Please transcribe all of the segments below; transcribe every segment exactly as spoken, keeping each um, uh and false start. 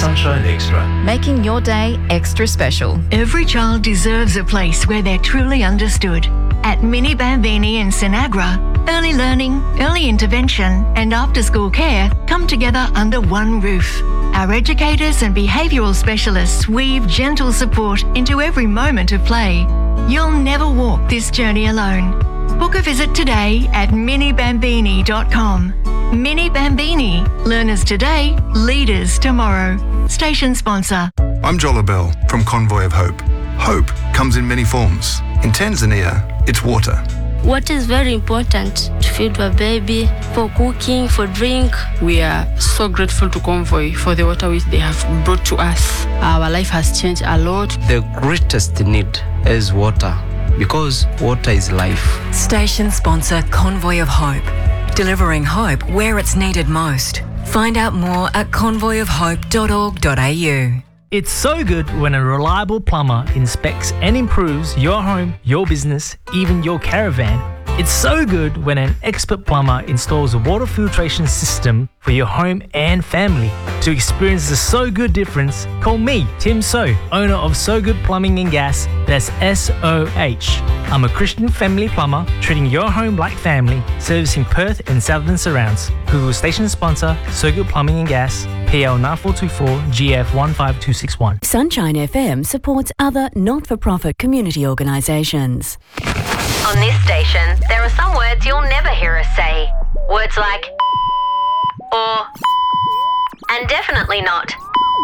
Sunshine Extra. Making your day extra special. Every child deserves a place where they're truly understood. At Mini Bambini in Sinagra, early learning, early intervention and after-school care come together under one roof. Our educators and behavioural specialists weave gentle support into every moment of play. You'll never walk this journey alone. Book a visit today at mini bambini dot com. Mini Bambini. Learners today, leaders tomorrow. Station sponsor. I'm Jola Bell from Convoy of Hope. Hope comes in many forms. In Tanzania, it's water. Water is very important to feed a baby, for cooking, for drink. We are so grateful to Convoy for the water which they have brought to us. Our life has changed a lot. The greatest need is water, because water is life. Station sponsor Convoy of Hope. Delivering hope where it's needed most. Find out more at convoy of hope dot org dot a u. It's so good when a reliable plumber inspects and improves your home, your business, even your caravan. It's so good when an expert plumber installs a water filtration system for your home and family. To experience the So Good difference, call me, Tim So, owner of So Good Plumbing and Gas, that's S O H. I'm a Christian family plumber, treating your home like family, servicing Perth and southern surrounds. Google station sponsor, So Good Plumbing and Gas, P L nine four two four G F one five two six one. Sunshine F M supports other not-for-profit community organisations. On this station, there are some words you'll never hear us say. Words like or and definitely not.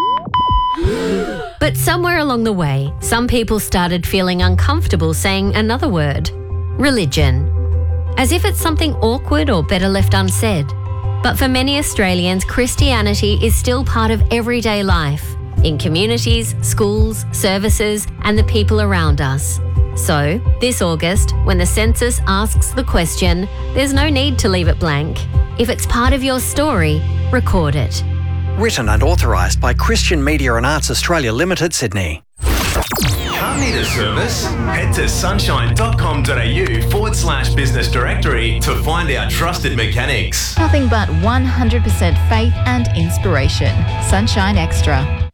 But somewhere along the way, some people started feeling uncomfortable saying another word, religion, as if it's something awkward or better left unsaid. But for many Australians, Christianity is still part of everyday life, in communities, schools, services, and the people around us. So, this August, when the census asks the question, there's no need to leave it blank. If it's part of your story, record it. Written and authorised by Christian Media and Arts Australia Limited, Sydney. Can't need a service? Head to sunshine.com.au forward slash business directory to find our trusted mechanics. Nothing but one hundred percent faith and inspiration. Sunshine Extra.